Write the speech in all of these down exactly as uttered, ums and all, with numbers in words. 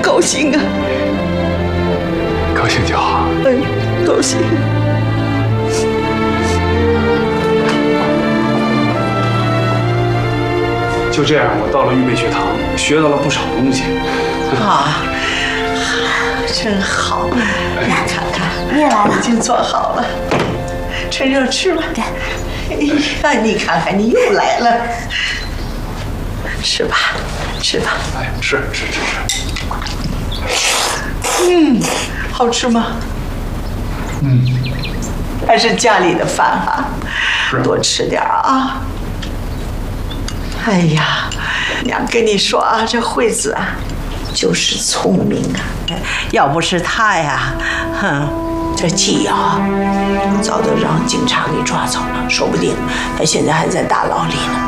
高兴啊！ 高兴就好。 嗯，高兴。 就这样，我到了预备学堂，学到了不少东西。 啊，真好！来看看， 你也来了， 已经做好了，趁热吃吧。 对。 哎呀，你看看，你又来了，吃吧，吃吧。 哎，吃吃吃吃。 嗯，好吃吗？ 嗯， 还是家里的饭啊， 是多吃点啊。哎呀，娘跟你说啊，这惠子啊，就是聪明啊，要不是她呀，哼，这季瑶早都让警察给抓走了，说不定她现在还在大牢里呢。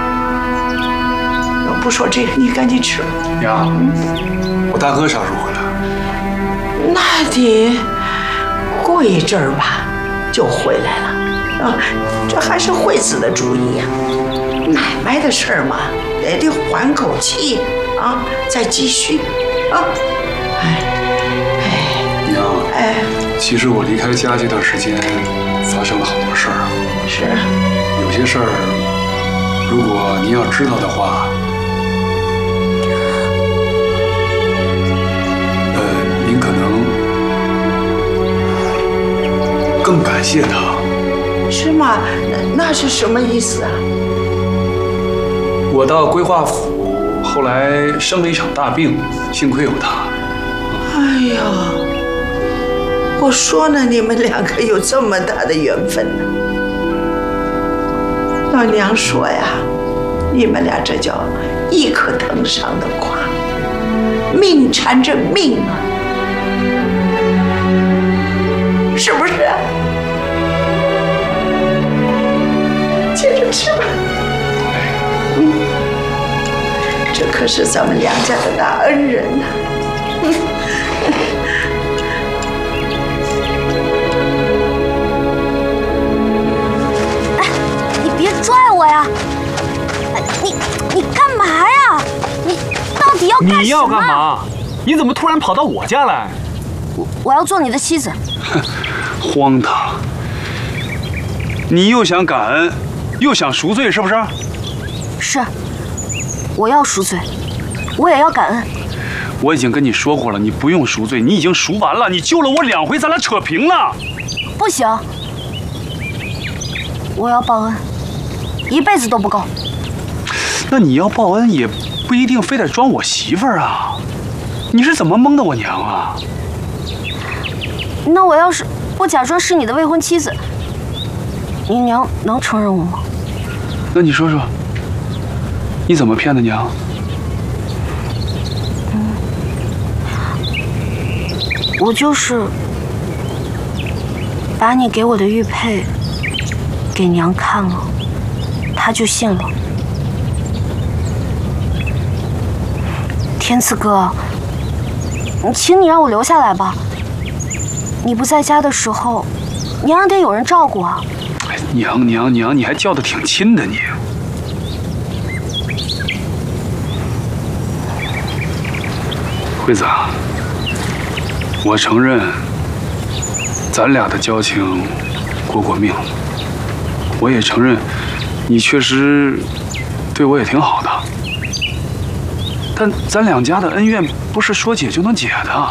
不说这个，你赶紧吃。 娘，我大哥啥时候回来？ 那得过一阵儿吧，就回来了。啊，这还是惠子的主意呀、啊。买卖的事儿嘛，也得缓口气啊，再继续啊。哎哎， 娘， 哎， 其实我离开家这段时间，发生了好多事儿啊。 是。 有些事儿，如果您要知道的话，呃，您可能更感谢他。 是吗？那那是什么意思啊？ 我到规划府，后来生了一场大病，幸亏有他。 哎呀，我说呢，你们两个有这么大的缘分呢。老娘说呀，你们俩这叫一棵藤上的瓜，命缠着命啊，是不是？接着吃吧。嗯，这可是咱们梁家的大恩人呐、啊。 哎，你别拽我呀！哎，你你干嘛呀？你到底要干什么？ 你要干嘛？你怎么突然跑到我家来？ 我我要做你的妻子。 荒唐！你又想感恩，又想赎罪，是不是？ 是，我要赎罪，我也要感恩。 我已经跟你说过了，你不用赎罪，你已经赎完了，你救了我两回，咱俩扯平了。 不行，我要报恩，一辈子都不够。 那你要报恩，也不一定非得装我媳妇儿啊。你是怎么蒙的我娘啊？ 那我要是不假装是你的未婚妻子，你娘能承认我吗？ 那你说说，你怎么骗的娘？ 嗯，我就是把你给我的玉佩给娘看了，她就信了。天赐哥，请你让我留下来吧。你不在家的时候，娘得有人照顾啊。 娘娘娘，你还叫得挺亲的你。惠子，我承认，咱俩的交情过过命，我也承认，你确实对我也挺好的。但咱两家的恩怨不是说解就能解的。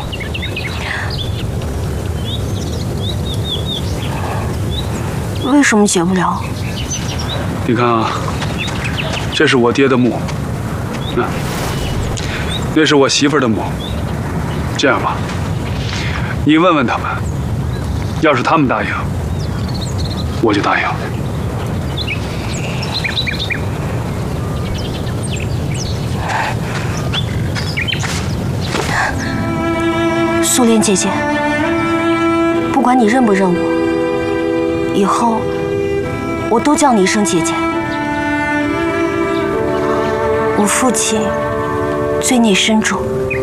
为什么解不了？ 你看啊，这是我爹的墓，嗯，那是我媳妇儿的墓。这样吧，你问问他们，要是他们答应，我就答应。 素莲姐姐，不管你认不认我，以后我都叫你一声姐姐。我父亲罪孽深重，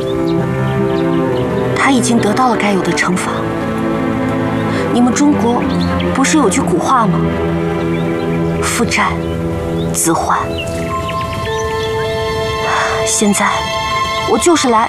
他已经得到了该有的惩罚。你们中国不是有句古话吗？父债子还。现在我就是来